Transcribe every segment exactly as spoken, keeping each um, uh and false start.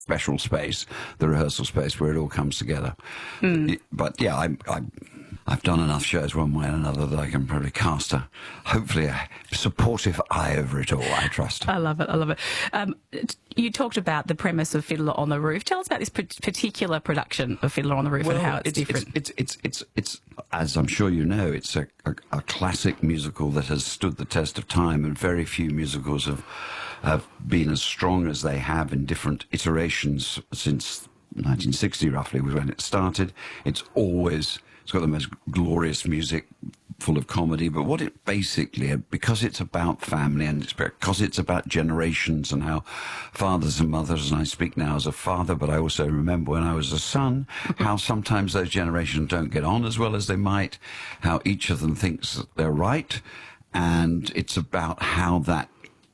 special space, the rehearsal space where it all comes together. Mm. But yeah, I, I, I've done enough shows one way and another that I can probably cast a, hopefully, a supportive eye over it all, I trust. I love it, I love it. Um, you talked about the premise of Fiddler on the Roof. Tell us about this particular production of Fiddler on the Roof well, and how it's, it's different. It's, it's, it's, it's, it's, as I'm sure you know, it's a, a, a classic musical that has stood the test of time, and very few musicals have have been as strong as they have in different iterations since nineteen sixty, roughly, was when it started. It's always, it's got the most glorious music, full of comedy, but what it basically, because it's about family and it's because it's about generations and how fathers and mothers, and I speak now as a father, but I also remember when I was a son, how sometimes those generations don't get on as well as they might, how each of them thinks that they're right, and it's about how that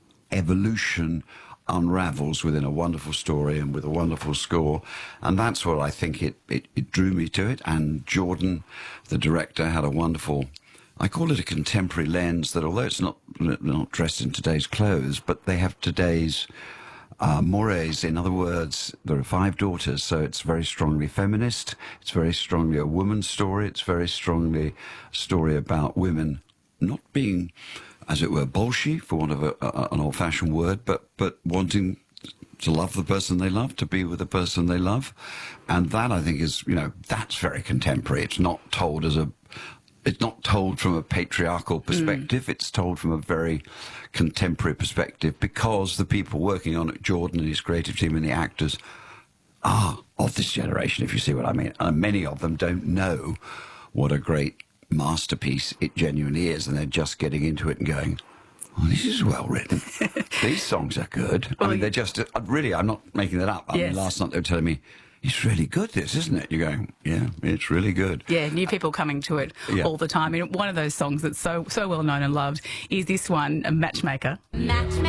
evolution unravels within a wonderful story and with a wonderful score, and that's what I think it, it, it drew me to it. And Jordan, the director, had a wonderful, I call it a contemporary lens, that although it's not not dressed in today's clothes, but they have today's uh, mores. In other words, there are five daughters, so it's very strongly feminist, it's very strongly a woman's story, it's very strongly a story about women not being, as it were, bolshy, for want of a, a, an old-fashioned word, but, but wanting to love the person they love, to be with the person they love. And that, I think, is, you know, that's very contemporary. It's not told as a, it's not told from a patriarchal perspective. Mm. It's told from a very contemporary perspective, because the people working on it, Jordan and his creative team and the actors, are of this generation, if you see what I mean. And many of them don't know what a great masterpiece it genuinely is, and they're just getting into it and going, oh, this is well written. These songs are good. Well, I mean, they're just, uh, really, I'm not making that up. I yes. mean, last night they were telling me, it's really good, this, isn't it? You're going, yeah, it's really good. Yeah, new people coming to it yeah. all the time. I mean, one of those songs that's so so well known and loved is this one, Matchmaker. Matchmaker.